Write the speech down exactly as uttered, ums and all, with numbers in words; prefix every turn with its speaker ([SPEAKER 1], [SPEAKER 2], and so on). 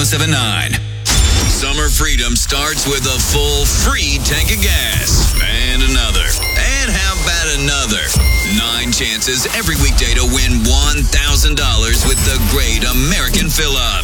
[SPEAKER 1] oh seven nine. Summer freedom starts with a full free tank of gas. And another. And how about another? Nine chances every weekday to win one thousand dollars with the Great American Fill-Up.